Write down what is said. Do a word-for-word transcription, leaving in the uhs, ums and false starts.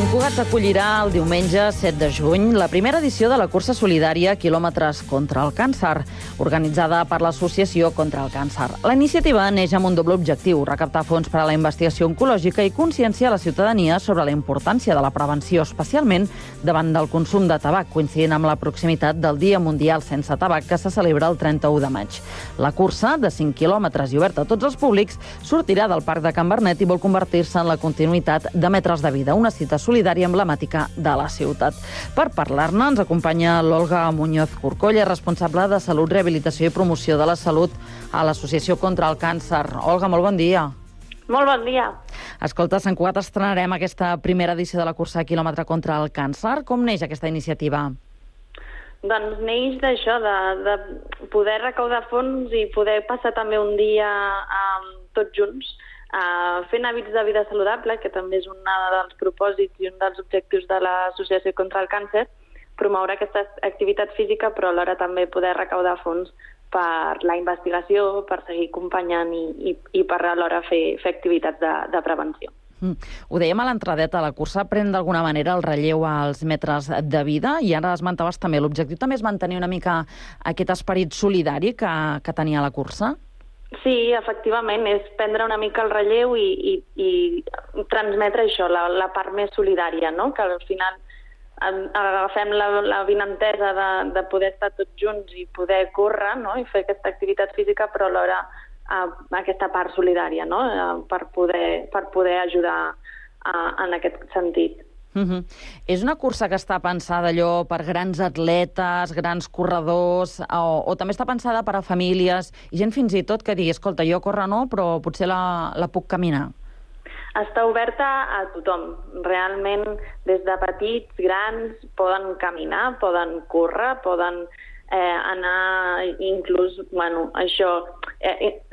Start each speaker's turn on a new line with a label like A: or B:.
A: Cugat acollirà el diumenge set de juny la primera edició de la cursa solidària Quilòmetres contra el càncer, organitzada per l'Associació contra el Càncer. La iniciativa neix amb un doble objectiu, recaptar fons per a la investigació oncològica i conscienciar la ciutadania sobre la importància de la prevenció, especialment davant del consum de tabac, coincidint amb la proximitat del Dia Mundial Sense Tabac, que se celebra el trenta-u de maig. La cursa, de cinc quilòmetres i oberta a tots els públics, sortirà del Parc de Can Bernet i vol convertir-se en la continuïtat de Metres de Vida, una cita solidària emblemàtica de la ciutat. Per parlar-ne ens acompanya l'Olga Muñoz Corcolla, responsable de Salut, Rehabilitació i Promoció de la Salut a l'Associació contra el Càncer. Olga, molt bon dia.
B: Molt bon dia.
A: Escolta, a Sant Cugat estrenarem aquesta primera edició de la cursa Quilòmetre contra el càncer. Com neix aquesta iniciativa?
B: Doncs neix d'això, de, de poder recaudar fons i poder passar també un dia um, tots junts, Uh, fent hàbits de vida saludable, que també és un dels propòsits i un dels objectius de l'Associació contra el Càncer, promoure aquesta activitat física, però alhora també poder recaudar fons per la investigació, per seguir acompanyant i, i, i per alhora fer, fer activitats de, de prevenció.
A: Mm. Ho dèiem a l'entradeta, la cursa pren d'alguna manera el relleu als metres de vida i ara esmentaves també, l'objectiu també és mantenir una mica aquest esperit solidari que, que tenia la cursa?
B: Sí, efectivament, és prendre una mica el relleu i, i, i transmetre això, la, la part més solidària, no? Que al final agafem la, la vinentesa de, de poder estar tots junts i poder córrer, no? I fer aquesta activitat física, però alhora eh, aquesta part solidària, no? Eh, per, poder, per poder ajudar eh, en aquest sentit.
A: Uh-huh. És una cursa que està pensada allò per grans atletes, grans corredors, o, o també està pensada per a famílies i gent fins i tot que digui, escolta, jo córrer no, però potser la, la puc caminar?
B: Està oberta a tothom. Realment, des de petits, grans, poden caminar, poden córrer, poden eh, anar inclús, bueno, això... Eh,